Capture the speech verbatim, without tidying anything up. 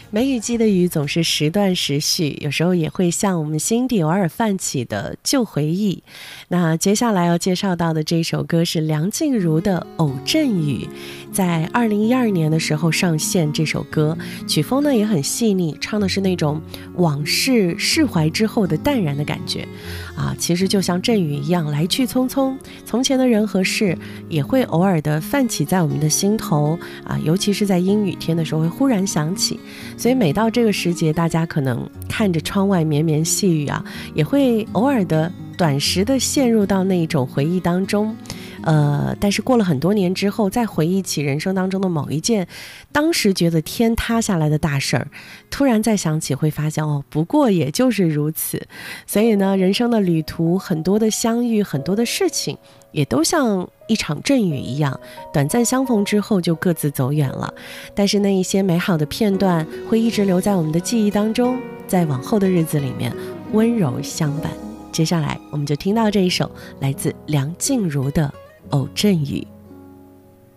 梅雨季的雨总是时断时续，有时候也会像我们心底偶尔泛起的旧回忆。那接下来要介绍到的这首歌是梁静茹的《偶阵雨》，在二零一二年的时候上线。这首歌曲风呢也很细腻，唱的是那种往事释怀之后的淡然的感觉啊，其实就像阵雨一样来去匆匆，从前的人和事也会偶尔的泛起在我们的心头啊，尤其是在阴雨天的时候会忽然想起。所以每到这个时节，大家可能看着窗外绵绵细雨啊，也会偶尔的短时的陷入到那种回忆当中。呃，但是过了很多年之后，再回忆起人生当中的某一件当时觉得天塌下来的大事儿，突然再想起会发现哦，不过也就是如此。所以呢，人生的旅途，很多的相遇，很多的事情也都像一场阵雨一样，短暂相逢之后就各自走远了。但是那一些美好的片段会一直留在我们的记忆当中，在往后的日子里面温柔相伴。接下来我们就听到这一首来自梁静茹的《偶阵雨》。